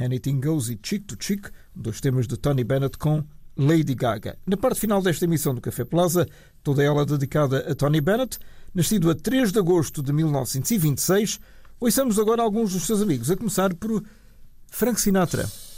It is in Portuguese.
Anything Goes e Cheek to Cheek, dois temas de Tony Bennett com Lady Gaga. Na parte final desta emissão do Café Plaza, toda ela dedicada a Tony Bennett, nascido a 3 de agosto de 1926, ouçamos agora alguns dos seus amigos, a começar por Frank Sinatra.